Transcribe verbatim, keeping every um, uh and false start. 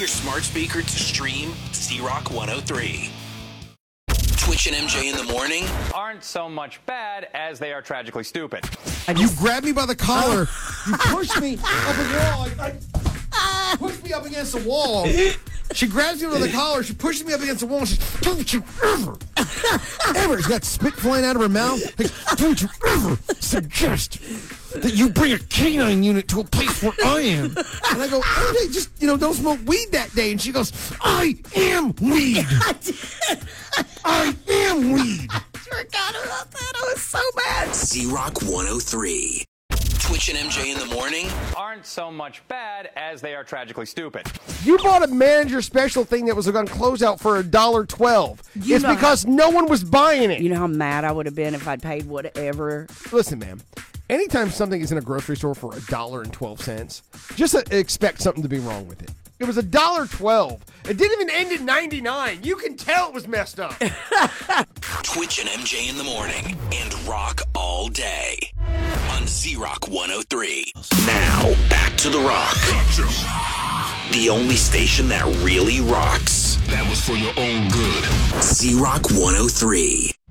your smart speaker to stream Z-Rock one oh three. Twitch and M J in the morning aren't so much bad as they are tragically stupid. You grab me by the collar, you push me up a wall, like, I, push me up against the wall. She grabs me by the collar, she pushes me up against the wall, and she's, don't you ever, ever, she's got spit flying out of her mouth, like, don't you ever suggest that you bring a canine unit to a place where I am. And I go, oh, they just, you know, don't smoke weed that day. And she goes, I am weed. I am weed. I forgot about that. I was so mad. Z-Rock one oh three. Twitch and M J in the morning aren't so much bad as they are tragically stupid. You bought a manager special thing that was on closeout for a dollar twelve. You It's know because how, no one was buying it. You know how mad I would have been if I'd paid whatever. Listen, man. Anytime something is in a grocery store for a dollar and twelve cents, just uh, expect something to be wrong with it. It was a dollar twelve. It didn't even end in ninety-nine. You can tell it was messed up. Twitch and M J in the morning and rock all day on Z-Rock one oh three. Now back to the Rock. The only station that really rocks. That was for your own good. Z-Rock one oh three.